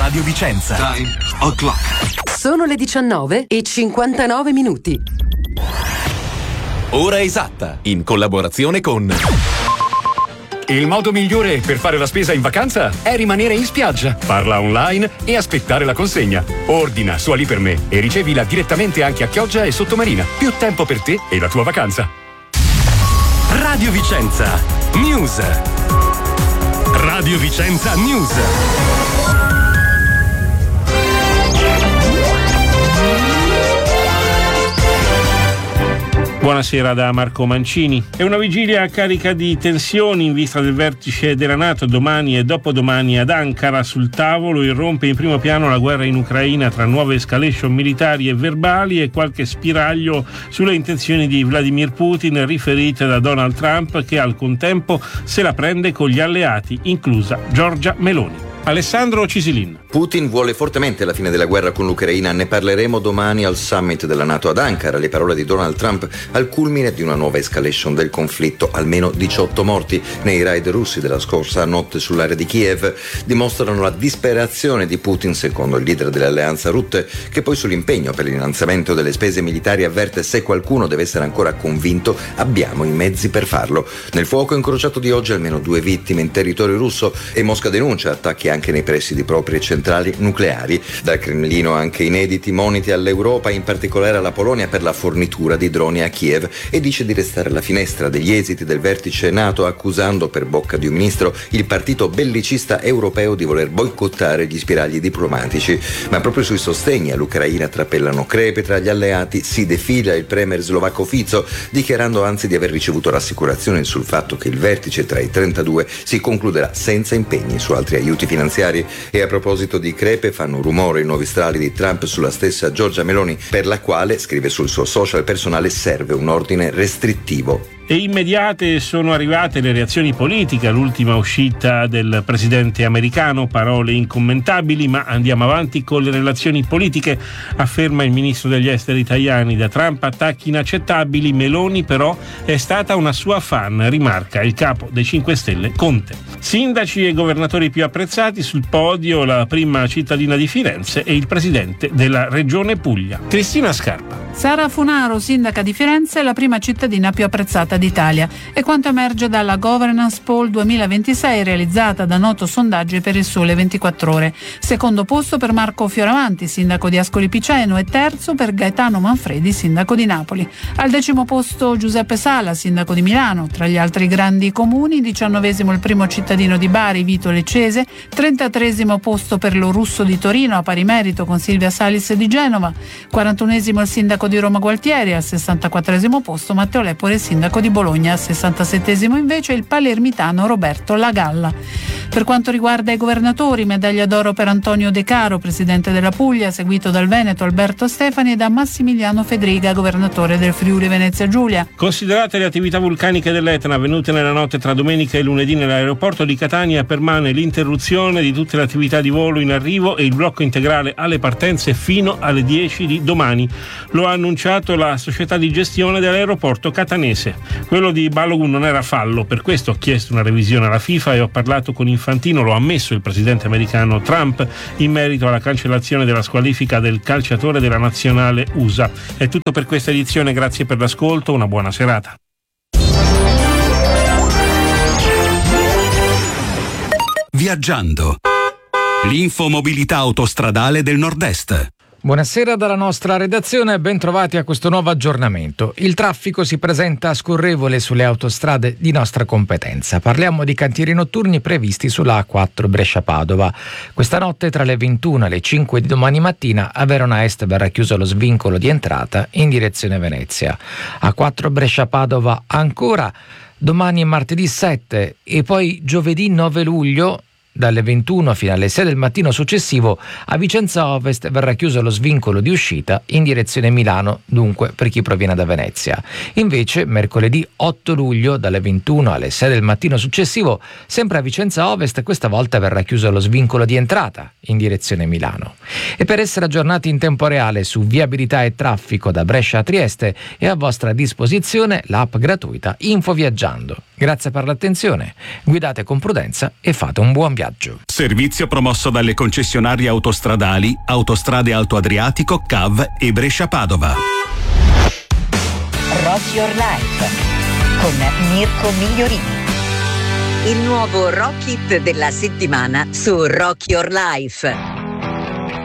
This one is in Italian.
Radio Vicenza. Time o'clock. Sono le 19:59. Ora esatta, in collaborazione con... Il modo migliore per fare la spesa in vacanza è rimanere in spiaggia. Parla online e aspettare la consegna. Ordina su Ali per me e ricevila direttamente anche a Chioggia e Sottomarina. Più tempo per te e la tua vacanza. Radio Vicenza News. Radio Vicenza News. Buonasera da Marco Mancini. È una vigilia carica di tensioni in vista del vertice della NATO domani e dopodomani ad Ankara. Sul tavolo irrompe in primo piano la guerra in Ucraina tra nuove escalation militari e verbali e qualche spiraglio sulle intenzioni di Vladimir Putin riferite da Donald Trump, che al contempo se la prende con gli alleati, inclusa Giorgia Meloni. Alessandro Cisilin. Putin vuole fortemente la fine della guerra con l'Ucraina, ne parleremo domani al summit della NATO ad Ankara. Le parole di Donald Trump al culmine di una nuova escalation del conflitto. Almeno 18 morti nei raid russi della scorsa notte sull'area di Kiev dimostrano la disperazione di Putin, secondo il leader dell'alleanza Rutte, che poi sull'impegno per l'innalzamento delle spese militari avverte: se qualcuno deve essere ancora convinto, abbiamo i mezzi per farlo. Nel fuoco incrociato di oggi almeno 2 vittime in territorio russo e Mosca denuncia attacchi anche nei pressi di proprie centrali nucleari. Dal Cremlino anche inediti moniti all'Europa, in particolare alla Polonia, per la fornitura di droni a Kiev, e dice di restare alla finestra degli esiti del vertice NATO, accusando per bocca di un ministro il partito bellicista europeo di voler boicottare gli spiragli diplomatici. Ma proprio sui sostegni all'Ucraina trapellano crepe tra gli alleati. Si defila il premier slovacco Fico, dichiarando anzi di aver ricevuto rassicurazioni sul fatto che il vertice tra i 32 si concluderà senza impegni su altri aiuti finanziari. E a proposito di crepe, fanno rumore i nuovi strali di Trump sulla stessa Giorgia Meloni, per la quale, scrive sul suo social personale, serve un ordine restrittivo. E immediate sono arrivate le reazioni politiche all'ultima uscita del presidente americano. Parole incommentabili, ma andiamo avanti con le relazioni politiche, afferma il ministro degli esteri Tajani. Da Trump attacchi inaccettabili, Meloni però è stata una sua fan, rimarca il capo dei 5 Stelle Conte. Sindaci e governatori più apprezzati, sul podio la prima cittadina di Firenze e il presidente della regione Puglia. Cristina Scarpa. Sara Funaro, sindaca di Firenze, è la prima cittadina più apprezzata d'Italia. È quanto emerge dalla Governance Poll 2026 realizzata da Noto Sondaggi per il Sole 24 Ore. Secondo posto per Marco Fioravanti, sindaco di Ascoli Piceno, e terzo per Gaetano Manfredi, sindaco di Napoli. Al 10° posto Giuseppe Sala, sindaco di Milano. Tra gli altri grandi comuni, 19° il primo cittadino di Bari, Vito Leccese, 33° posto per lo Russo di Torino, a pari merito con Silvia Salis di Genova, 41° il sindaco di Roma Gualtieri, al 64° posto Matteo Lepore, sindaco di Bologna, al 67° invece il palermitano Roberto Lagalla. Per quanto riguarda i governatori, medaglia d'oro per Antonio De Caro, presidente della Puglia, seguito dal Veneto Alberto Stefani e da Massimiliano Fedriga, governatore del Friuli Venezia Giulia. Considerate le attività vulcaniche dell'Etna avvenute nella notte tra domenica e lunedì nell'aeroporto di Catania, permane l'interruzione di tutte le attività di volo in arrivo e il blocco integrale alle partenze fino alle 10 di domani. Lo ha annunciato la società di gestione dell'aeroporto catanese. Quello di Balogun non era fallo, per questo ho chiesto una revisione alla FIFA e ho parlato con Infantino, lo ha ammesso il presidente americano Trump, in merito alla cancellazione della squalifica del calciatore della nazionale USA. È tutto per questa edizione, grazie per l'ascolto, una buona serata. Viaggiando. L'infomobilità autostradale del Nord-Est. Buonasera dalla nostra redazione e ben trovati a questo nuovo aggiornamento. Il traffico si presenta scorrevole sulle autostrade di nostra competenza. Parliamo di cantieri notturni previsti sulla A4 Brescia-Padova. Questa notte tra le 21 e le 5 di domani mattina a Verona Est verrà chiuso lo svincolo di entrata in direzione Venezia. A4 Brescia-Padova ancora domani e martedì 7 e poi giovedì 9 luglio dalle 21 fino alle 6 del mattino successivo a Vicenza Ovest verrà chiuso lo svincolo di uscita in direzione Milano, dunque per chi proviene da Venezia. Invece mercoledì 8 luglio dalle 21 alle 6 del mattino successivo, sempre a Vicenza Ovest, questa volta verrà chiuso lo svincolo di entrata in direzione Milano. E per essere aggiornati in tempo reale su viabilità e traffico da Brescia a Trieste è a vostra disposizione l'app gratuita Info Viaggiando. Grazie per l'attenzione, guidate con prudenza e fate un buon viaggio. viaggio. Servizio promosso dalle concessionarie autostradali Autostrade Alto Adriatico, CAV e Brescia-Padova. Rock Your Life con Mirko Migliorini. Il nuovo Rock Hit della settimana su Rock Your Life.